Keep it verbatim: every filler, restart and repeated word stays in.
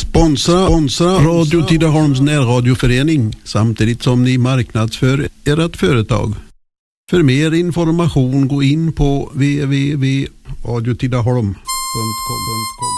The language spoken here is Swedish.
Sponsra, sponsra Radio Tidaholms närradioförening samtidigt som ni marknadsför ert företag. För mer information gå in på w w w punkt radio tidaholm punkt com.